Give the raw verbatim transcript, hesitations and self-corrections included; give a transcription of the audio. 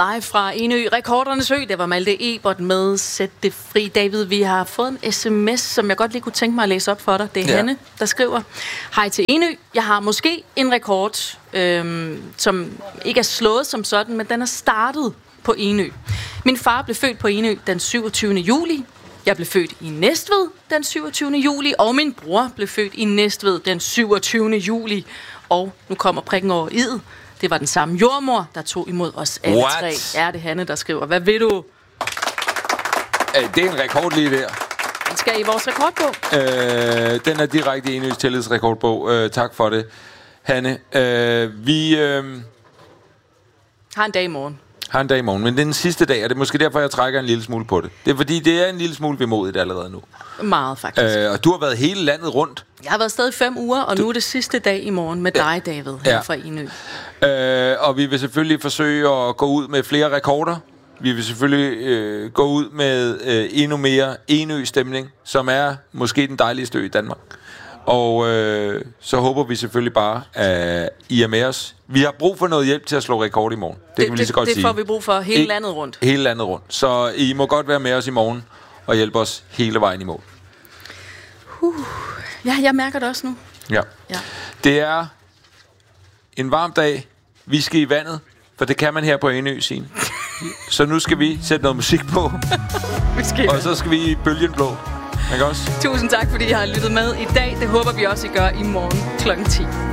live fra Enø, Rekordernes Ø. Det var Malte Ebert med Sæt det fri. David, vi har fået en sms, som jeg godt lige kunne tænke mig at læse op for dig. Det er ja. Hanne, der skriver: Hej til Enø. Jeg har måske en rekord, øhm, som ikke er slået som sådan, men den er startet på Enø. Min far blev født på Enø den syvogtyvende juli. Jeg blev født i Næstved den syvogtyvende juli, og min bror blev født i Næstved den syvogtyvende juli. Og nu kommer prikken over i'et. Det var den samme jordmor, der tog imod os alle What? tre. Er det Hanne, der skriver? Hvad ved du? Det er en rekord lige der. Den skal i vores rekordbog. Øh, den er direkte i Enøs tillidsrekordbog. Øh, tak for det, Hanne. Øh, vi øh, har en dag i morgen. Har en dag i morgen, men det er den sidste dag, og det er måske derfor, jeg trækker en lille smule på det. Det er fordi, det er en lille smule vemodigt allerede nu. Meget, faktisk. Øh, og du har været hele landet rundt. Jeg har været stadig fem uger, og du... nu er det sidste dag i morgen med dig, David, her ja. fra Enø. Øh, og vi vil selvfølgelig forsøge at gå ud med flere rekorder. Vi vil selvfølgelig øh, gå ud med øh, endnu mere Enø-stemning, som er måske den dejligste ø i Danmark. Og øh, så håber vi selvfølgelig bare, at I er med os. Vi har brug for noget hjælp til at slå rekord i morgen. Det, det kan vi lige så godt det sige. Det får vi brug for hele landet rundt. Hele landet rundt. Så I må godt være med os i morgen og hjælpe os hele vejen i mål. Uh. Ja, jeg mærker det også nu. Ja. ja. Det er en varm dag. Vi skal i vandet, for det kan man her på Enø sige. Så nu skal vi sætte noget musik på. vi skal og så skal vi i bølgen blå. Ikke også? Tusind tak, fordi I har lyttet med i dag. Det håber vi også, I gør i morgen klokken ti.